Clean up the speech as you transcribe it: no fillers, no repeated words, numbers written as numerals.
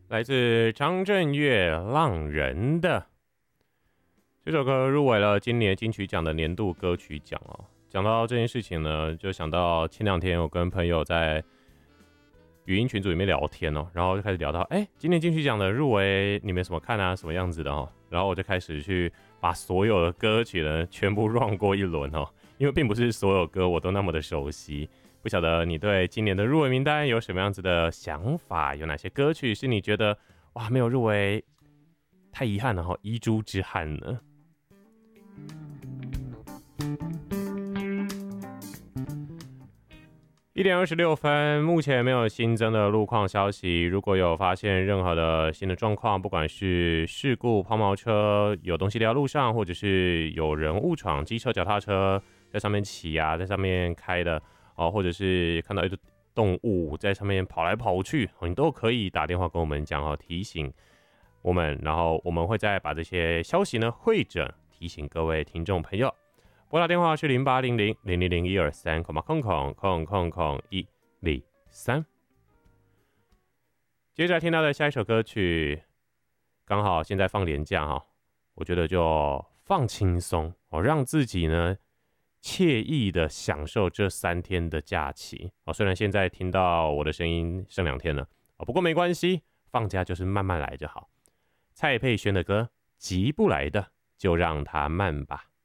来自张震岳《浪人》的这首歌入围了今年金曲奖的年度歌曲奖哦。讲到这件事情呢，就想到前2天我跟朋友在语音群组里面聊天哦，然后就开始聊到，今年金曲奖的入围你们怎么看啊？什么样子的哦？然后我就开始去把所有的歌曲呢全部 run 过一轮哦，因为并不是所有歌我都那么的熟悉。不晓得你对今年的入围名单有什么样子的想法？有哪些歌曲是你觉得哇没有入围太遗憾了哈，遗珠之憾呢？1点26分，目前没有新增的路况消息。如果有发现任何的新的状况，不管是事故、抛锚车有东西掉路上，或者是有人误闯机车、脚踏车在上面骑啊，在上面开的哦，或者是看到一只动物在上面跑来跑去，你都可以打电话跟我们讲哦，提醒我们，然后我们会再把这些消息呢汇整，提醒各位听众朋友。拨打电话是0800-000123，000-123。接着来听到的下一首歌曲，刚好现在放连假哈，我觉得就放轻松哦，让自己呢惬意的享受这3天的假期哦。虽然现在听到我的声音剩2天了哦，不过没关系，放假就是慢慢来就好。蔡佩轩的歌，急不来的就让它慢吧。